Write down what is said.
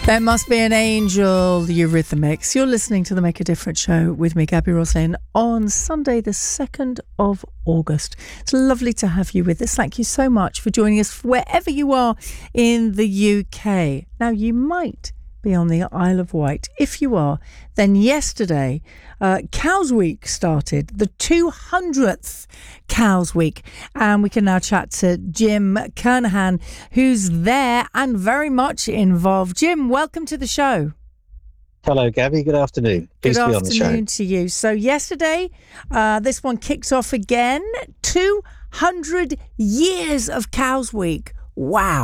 There must be an angel, Eurythmics. You're listening to the Make a Difference show with me, Gabby Roslin, on Sunday, the 2nd of August. It's lovely to have you with us. Thank you so much for joining us wherever you are in the UK. Now, you might be on the Isle of Wight. If you are, then yesterday, Cows Week started, the 200th Cows Week. And we can now chat to Jim Kernahan, who's there and very much involved. Jim, welcome to the show. Hello, Gabby. Good afternoon. Pleased to be on the show. Good afternoon to you. So yesterday, this one kicks off again. 200 years of Cows Week. Wow.